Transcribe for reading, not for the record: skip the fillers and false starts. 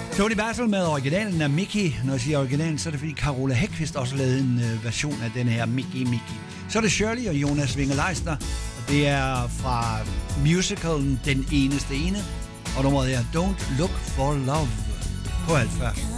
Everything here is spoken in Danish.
Tony Basil med originalen af Mickey. Når jeg siger originalen, så er det fordi Carola Hækvist også lavede en version af den her Mickey. Så er det Shirley og Jonas Winge-Leisner, og det er fra musicalen Den Eneste Ene, og nummeret er Don't Look for Love på 70.